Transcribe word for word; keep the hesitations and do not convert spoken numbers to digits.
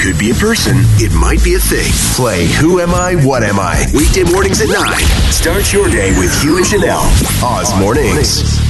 could be a person. It might be a thing. Play Who Am I, What Am I? Weekday mornings at nine. Start your day with Hugh and Janelle. Oz Mornings.